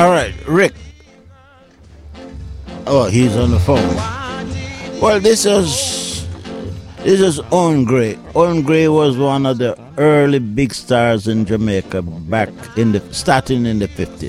All right, Rick. Oh, he's on the phone. Well, this is Owen Gray. Owen Gray was one of the early big stars in Jamaica back in the starting in the 50s.